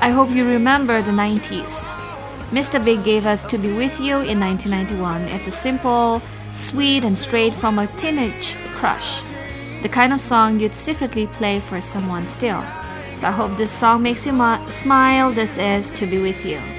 I hope you remember the 90s. Mr. Big gave us To Be With You in 1991. It's a simple, sweet, and straight from a teenage crush. The kind of song you'd secretly play for someone still. So I hope this song makes you smile. This is To Be With You.